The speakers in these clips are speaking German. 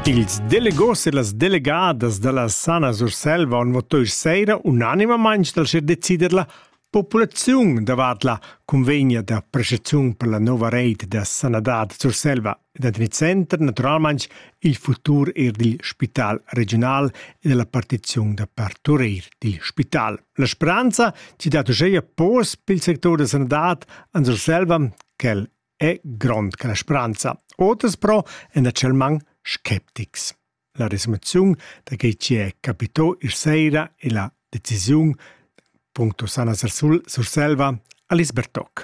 Ils delegos e las delegadas della Sana Surselva han votato sera unanimamente dal decider la popolazione davanti la convegna da prestazione per la nuova rete da Sanità Surselva ed nel centro naturalmente il futuro del Spital regionale e della partizione da partorire del Spital. La speranza ci dà già pos per il settore della sanità a Surselva che è grande che la speranza. Otras però è naturalmente skeptics. La risoluzione da che ci è capitò il sera e la decisione punto Sana Surselva a Lisbertoc.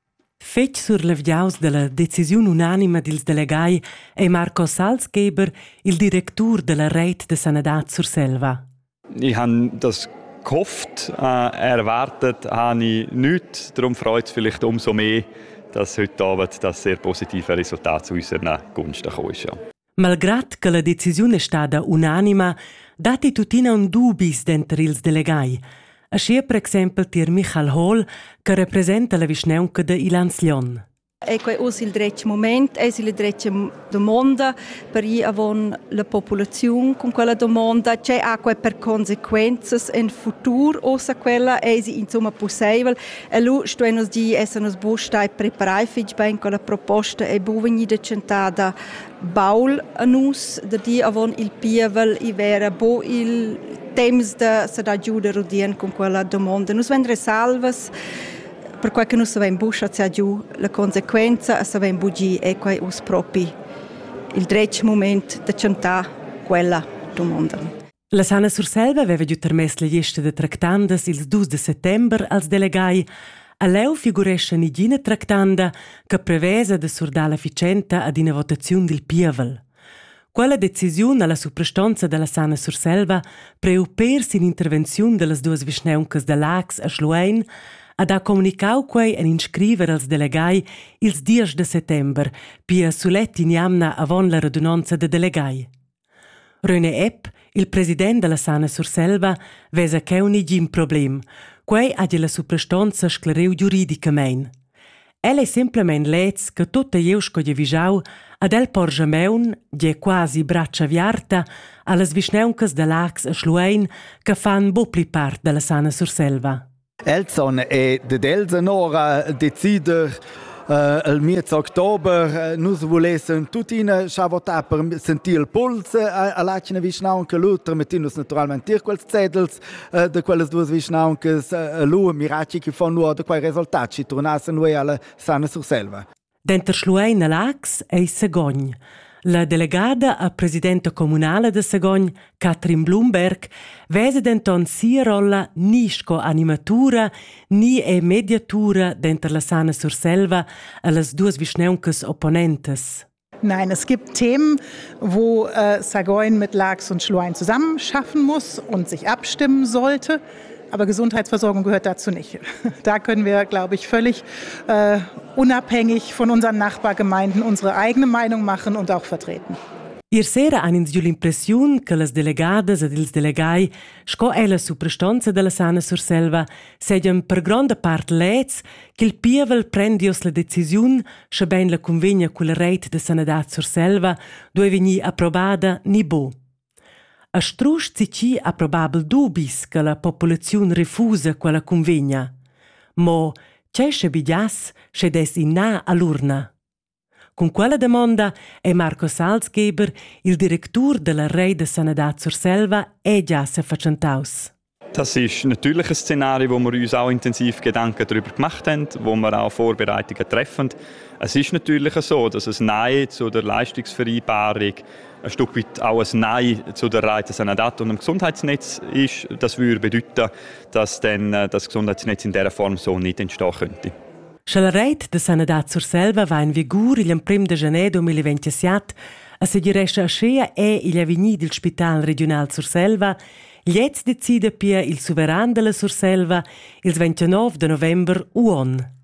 Fetg sur l'avviaus della decisione unanima dils delegai è Marco Salzgeber, il direttur della rete de Sanità Surselva. Ich habe das gehofft, erwartet habe ich nichts. Darum freut es vielleicht umso mehr, dass heute Abend das sehr positive Resultat zu unserer Gunsten gekommen ist. Ja. Malgrad che la decisione è stata unanima, dati tutina un dubis dentro ils delegai. Ascia per esempio tir Michael Hall, che rappresenta la visneunca de Ilans Lion. Ecco è il dretto momento, è la dreccia domanda per avon la popolazione con quella domanda c'è acqua per conseguenze in futuro o se quella è insomma possibile e lu sto nos di essere nos bustai preparai fich ben con la proposta e buveni de centada baul anus de di avon il pievel i vera bo il temps da se da giuda rodien con quella domanda nos vendre salvas per quel che non sapevamo buscia c'è giù la conseguenza e sapevamo bugi e qua us propi il dretto momento da cantare quella domanda. La Sana Surselva aveva giù permesso la lista de tractandas il 2 de settembre als delegai. A leu figuresce nigina tractanda che prevesa de surdà la ficenta ad una votazione del pievel. Quella decisione alla suprastanza della Sana Surselva preupersi in intervenzione delle due visneuncas de Lax a Schluein ad ha comunicau quei en inscriver als delegai ils 10 de settember, pia sulet iniamna avon la radunanza de delegai. René Epp, il president della Sana Surselva, vesa che un igim problem, quei ha la suprastanza sclereu giuridicamein. El è semplament lez che tutta iusco gli visau ad el porge meun, glie quasi braccia viarta, allas visneuncas de Lax a Schluein che fan bo pli part della Sana Surselva. Elson e de Delsenora decider il mese ottobre nus volessem tutina schavota per sentir il puls a lacina visnaunca lutra mettinus naturalmente tir quels zedels de quelles duas visnauncas lu miraci che fanno nuo de quei risultati tornasse noi alla Sana Surselva. Denter Schluein a Lax e Segogn. La delegada a presidente comunale de Segogn, Katrin Blumberg, vese denton sia rolla nisco animatura ni e mediatura denter la Sana Surselva a las duas visneuncas opponentes. Nein, es gibt Themen, wo Segogn mit Lax und Schluein zusammen schaffen muss und sich abstimmen sollte. Aber Gesundheitsversorgung gehört dazu nicht. Da können wir, glaube ich, völlig unabhängig von unseren Nachbargemeinden unsere eigene Meinung machen und auch vertreten. Ier sera han ins giù l'impressiun che las delegadas ed ils delegai sco e la suprastanza della Sana Surselva segian per grande part lez che il pievel prendios la decisiun sche ben la convegna culla rete de Sanità Surselva dove vegni approvada ni bo. A strusch ci ha probabel dubis che la popolazione refusa quella convegna, ma c'è se biglias se des in na all'urna. Con quella domanda è Marco Salzgeber, il direttur della rete de Sanità Surselva, già se facentaus. Das ist natürlich ein Szenario, wo wir uns auch intensiv Gedanken darüber gemacht haben, wo wir auch Vorbereitungen treffen. Es ist natürlich so, dass ein Nein zu der Leistungsvereinbarung ein Stück weit auch ein Nein zu der Rete Sanität und dem Gesundheitsnetz ist. Das würde bedeuten, dass dann das Gesundheitsnetz in dieser Form so nicht entstehen könnte. Se la rete de Sanità Surselva va in vigor il 1 de gener 2027, a seguiresce a scea il avveni del Spital regional Surselva, Liez decide pia il suveran della Surselva il 29 de november uon.